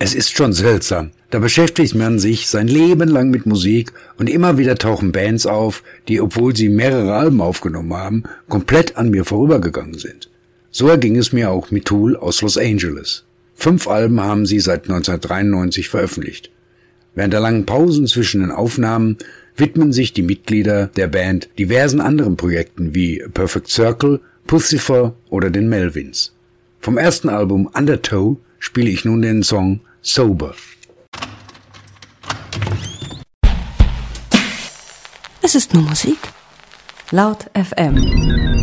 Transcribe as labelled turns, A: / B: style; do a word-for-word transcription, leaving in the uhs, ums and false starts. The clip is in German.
A: Es ist schon seltsam. Da beschäftigt man sich sein Leben lang mit Musik und immer wieder tauchen Bands auf, die, obwohl sie mehrere Alben aufgenommen haben, komplett an mir vorübergegangen sind. So erging es mir auch mit Tool aus Los Angeles. Fünf Alben haben sie seit neunzehnhundertdreiundneunzig veröffentlicht. Während der langen Pausen zwischen den Aufnahmen widmen sich die Mitglieder der Band diversen anderen Projekten wie Perfect Circle, Puscifer oder den Melvins. Vom ersten Album Undertow spiele ich nun den Song Sober.
B: Es ist nur Musik. Laut F M.